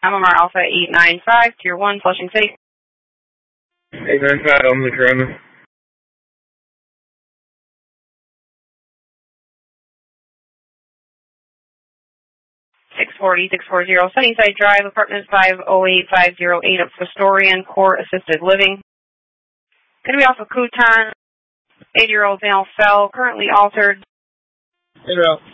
MMR Alpha 895, Tier 1, Flushing City. 895, I'm the Corona. 640 Sunnyside Drive, apartment 508508 of Festorian, Core Assisted Living. Going to be off of Kutan, 80-year-old male cell, currently altered. Hey, Ralph.